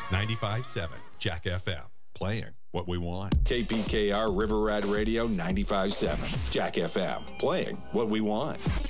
95.7 Jack FM. Playing what we want. KPKR River Rat Radio 95.7 Jack FM. Playing what we want.